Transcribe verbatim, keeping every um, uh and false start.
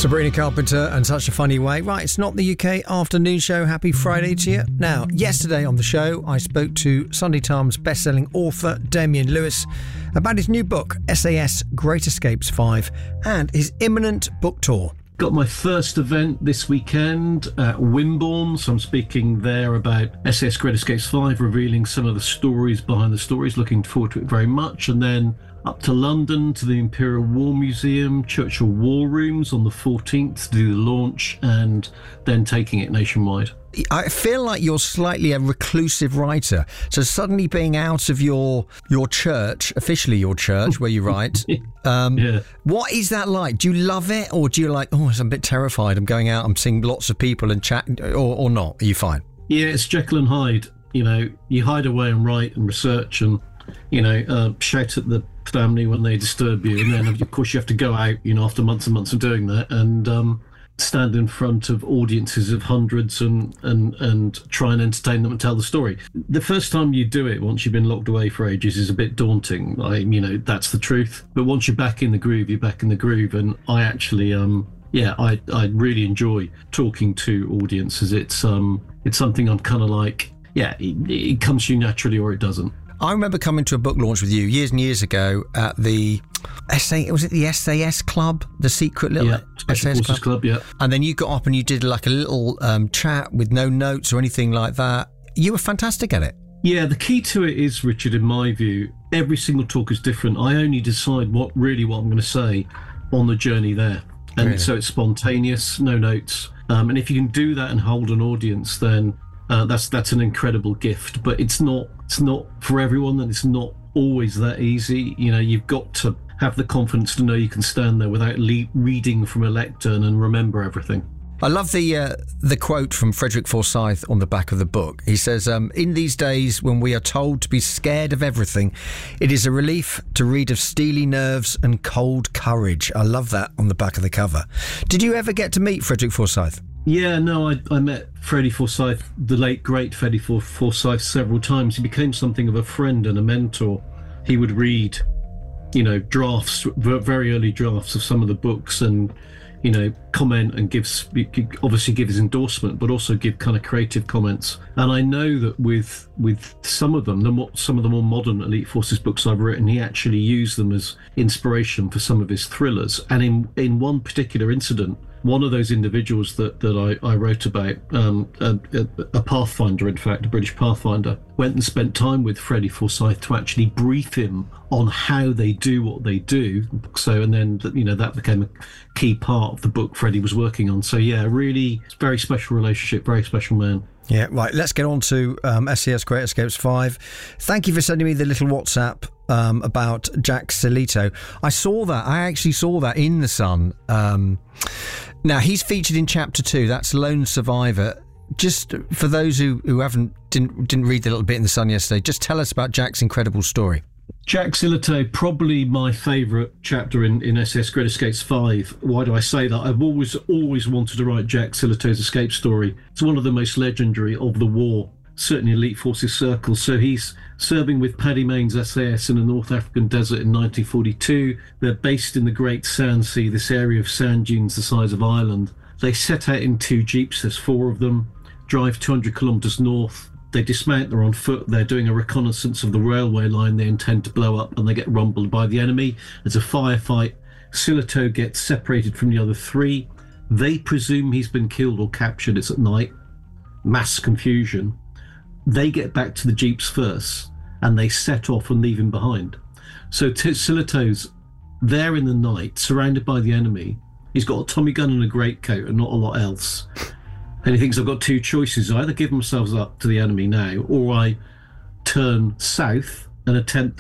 Sabrina Carpenter and Such a Funny Way. Right, it's not the U K afternoon show. Happy Friday to you. Now, yesterday on the show, I spoke to Sunday Times bestselling author Damian Lewis about his new book, S A S Great Escapes five, and his imminent book tour. Got my first event this weekend at Wimborne, so I'm speaking there about S A S Great Escapes five, revealing some of the stories behind the stories. Looking forward to it very much. And then up to London to the Imperial War Museum, Churchill War Rooms on the fourteenth to do the launch, and then taking it nationwide. I feel like you're slightly a reclusive writer. So suddenly being out of your your church, officially your church, where you write, um, yeah. What is that like? Do you love it, or do you like, oh, I'm a bit terrified, I'm going out, I'm seeing lots of people and chatting, or, or not? Are you fine? Yeah, it's Jekyll and Hyde. You know, you hide away and write and research and, you know, uh, shout at the family when they disturb you. And then, of course, you have to go out, you know, after months and months of doing that and um, stand in front of audiences of hundreds and, and, and try and entertain them and tell the story. The first time you do it, once you've been locked away for ages, is a bit daunting. I, you know, that's the truth. But once you're back in the groove, you're back in the groove. And I actually... um. Yeah, I I really enjoy talking to audiences. It's um it's something I'm kind of like, yeah, it, it comes to you naturally or it doesn't. I remember coming to a book launch with you years and years ago at the S A, was it the S A S Club, the secret little yeah, S A S Club? Club, yeah. And then you got up and you did like a little um, chat with no notes or anything like that. You were fantastic at it. Yeah, the key to it is, Richard, in my view, every single talk is different. I only decide what really what I'm going to say on the journey there. And really? So it's spontaneous, no notes. Um, and if you can do that and hold an audience, then uh, that's that's an incredible gift. But it's not it's not for everyone, and it's not always that easy. You know, you've got to have the confidence to know you can stand there without le- reading from a lectern and remember everything. I love the uh, the quote from Frederick Forsyth on the back of the book. He says, um, in these days when we are told to be scared of everything, it is a relief to read of steely nerves and cold courage. I love that on the back of the cover. Did you ever get to meet Frederick Forsyth? Yeah, no, I, I met Freddie Forsyth, the late, great Freddie Forsyth, several times. He became something of a friend and a mentor. He would read, you know, drafts, very early drafts of some of the books and, you know, comment and give, obviously give his endorsement, but also give kind of creative comments. And I know that with with some of them, the more, some of the more modern Elite Forces books I've written, he actually used them as inspiration for some of his thrillers. And in in one particular incident, one of those individuals that, that I, I wrote about, um, a, a Pathfinder, in fact, a British Pathfinder, went and spent time with Freddie Forsyth to actually brief him on how they do what they do. So, and then, you know, that became a key part of the book Freddie was working on. So, yeah, really very special relationship, very special man. Yeah, right. Let's get on to um, S A S Great Escapes five. Thank you for sending me the little WhatsApp um, about Jack Silito. I saw that. I actually saw that in The Sun. Um, now, he's featured in Chapter two. That's Lone Survivor. Just for those who, who haven't didn't didn't read the little bit in The Sun yesterday, just tell us about Jack's incredible story. Jack Silito, probably my favourite chapter in, in S A S Great Escapes five. Why do I say that? I've always, always wanted to write Jack Silito's escape story. It's one of the most legendary of the war, certainly Elite Forces circles. So he's serving with Paddy Mayne's S A S in the North African desert in nineteen forty-two. They're based in the Great Sand Sea, this area of sand dunes the size of Ireland. They set out in two jeeps, there's four of them, drive two hundred kilometres north. They dismount, they're on foot, they're doing a reconnaissance of the railway line they intend to blow up, and they get rumbled by the enemy. There's a firefight. Silito gets separated from the other three. They presume he's been killed or captured. It's at night. Mass confusion. They get back to the jeeps first, and they set off and leave him behind. So T- Silito's there in the night, surrounded by the enemy. He's got a Tommy gun and a greatcoat and not a lot else. And he thinks, I've got two choices. I either give myself up to the enemy now, or I turn south and attempt